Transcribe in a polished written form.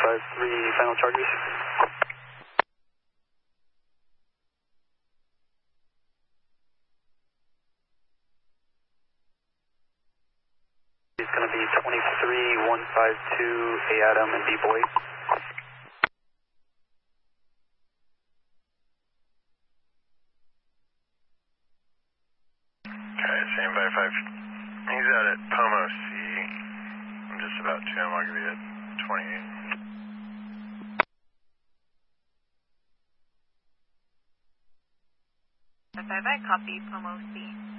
final charges. It's going to be 23152 A Adam and B Boy. Okay, same 55. He's out at Pomo C. I'm just about to. I'll give you a 28. 55, copy Pomo C.